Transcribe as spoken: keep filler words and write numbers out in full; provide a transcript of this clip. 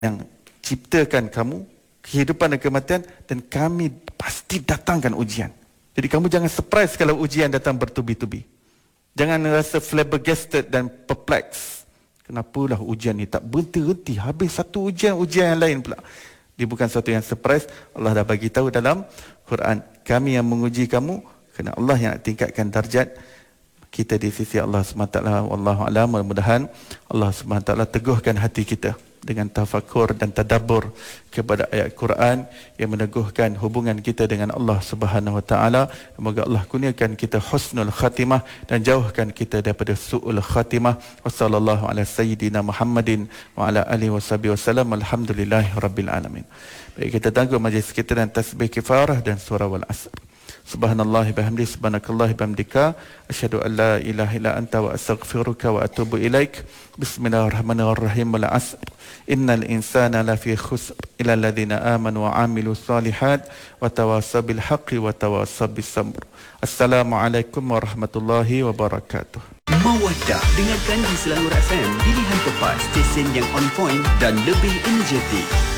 yang ciptakan kamu, kehidupan dan kematian, dan kami pasti datangkan ujian. Jadi kamu jangan surprise kalau ujian datang bertubi-tubi. Jangan rasa flabbergasted dan perplex. Kenapalah ujian ni tak berhenti-henti, habis satu ujian, ujian yang lain pula. Dia bukan sesuatu yang surprise. Allah dah bagi tahu dalam Quran, kami yang menguji kamu, kerana Allah yang nak tingkatkan darjat kita di sisi Allah subhanahu wa taala. Wallahu a'lam. Mudah-mudahan Allah subhanahu wa taala teguhkan hati kita dengan tafakur dan tadabbur kepada ayat Quran yang meneguhkan hubungan kita dengan Allah Subhanahu wa taala. Semoga Allah kurniakan kita husnul khatimah dan jauhkan kita daripada su'ul khatimah. Wassallallahu ala sayyidina Muhammadin wa ala alihi washabihi wasallam. Alhamdulillahi rabbil alamin. Baik, kita tangguh majlis kita dan tasbih kifarah dan surah wal asr. Subhanallah bihamdi, subhanakallah bihamdika, asyhadu an la ilaha illa anta wa astaghfiruka wa atubu ilaik. Bismillahirrahmanirrahim. Wal asr innal insana lafi khusr illa alladhina amanu wa amilu salihat wa tawasaw bil haqqi wa tawasaw bis sabr. Assalamualaikum warahmatullahi wabarakatuh. Mawaddah dengarkan di Selangor F M, pilihan tepat, stesen yang on point dan lebih energetik.